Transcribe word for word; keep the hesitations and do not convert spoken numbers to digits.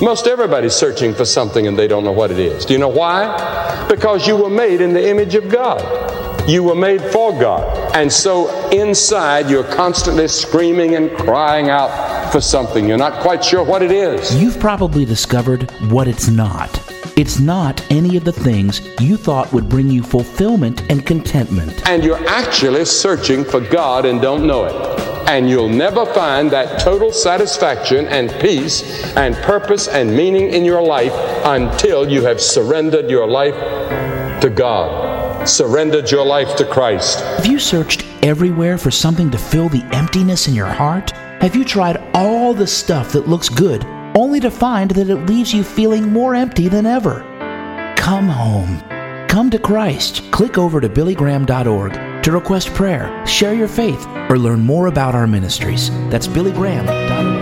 Most everybody's searching for something and they don't know what it is. Do you know why? Because you were made in the image of God. You were made for God. And so inside you're constantly screaming and crying out for something. You're not quite sure what it is. You've probably discovered what it's not. It's not any of the things you thought would bring you fulfillment and contentment. And you're actually searching for God and don't know it. And you'll never find that total satisfaction and peace and purpose and meaning in your life until you have surrendered your life to God, surrendered your life to Christ. Have you searched everywhere for something to fill the emptiness in your heart? Have you tried all the stuff that looks good, only to find that it leaves you feeling more empty than ever? Come home. Come to Christ. Click over to billy graham dot org to request prayer, share your faith, or learn more about our ministries. That's billy graham dot org.